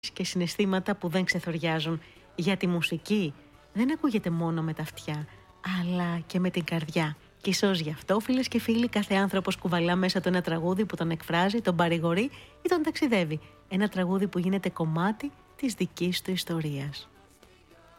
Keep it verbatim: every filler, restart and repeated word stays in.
και συναισθήματα που δεν ξεθοριάζουν. Γιατί η μουσική δεν ακούγεται μόνο με τα αυτιά, αλλά και με την καρδιά. Και ίσως γι' αυτό, φίλες και φίλοι, κάθε άνθρωπος κουβαλά μέσα του ένα τραγούδι που τον εκφράζει, τον παρηγορεί ή τον ταξιδεύει. Ένα τραγούδι που γίνεται κομμάτι της δικής του ιστορίας.